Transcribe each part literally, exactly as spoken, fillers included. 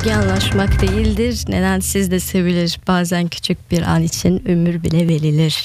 sevgi anlaşmak değildir. Neden siz de sevilir? Bazen küçük bir an için ömür bile verilir.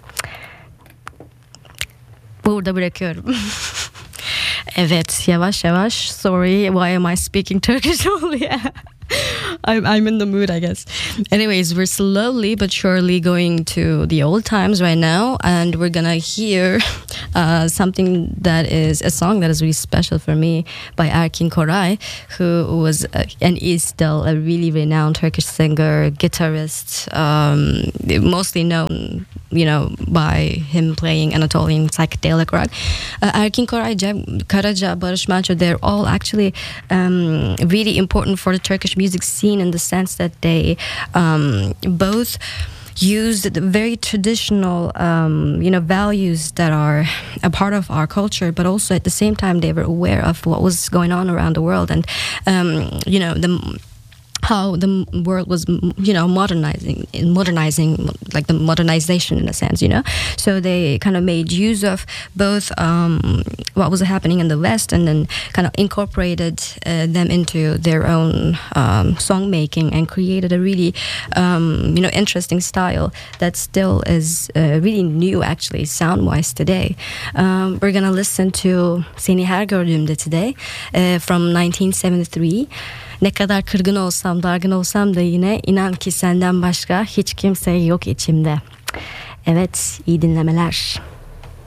Burada bırakıyorum. Evet, yavaş yavaş. Sorry, why am I speaking Turkish only? I'm, I'm in the mood, I guess. Anyways, we're slowly but surely going to the old times right now, and we're gonna hear uh, something that is a song that is really special for me by Erkin Koray, who was uh, and is still a really renowned Turkish singer, guitarist, um, mostly known, you know, by him playing Anatolian psychedelic rock. Uh, Erkin Koray, Cem Karaca, Barış Manço, they're all actually um, really important for the Turkish music scene in the sense that they um, both used the very traditional, um, you know, values that are a part of our culture, but also at the same time they were aware of what was going on around the world, and um, you know, the how the world was, you know, modernizing, modernizing, like the modernization in a sense, you know. So they kind of made use of both um, what was happening in the West, and then kind of incorporated uh, them into their own um, song making, and created a really, um, you know, interesting style that still is uh, really new, actually, sound-wise today. Um, we're gonna listen to Seni Her Gördüğümde today uh, from nineteen seventy-three. Ne kadar kırgın olsam, dargın olsam da yine inan ki senden başka hiç kimse yok içimde. Evet, iyi dinlemeler.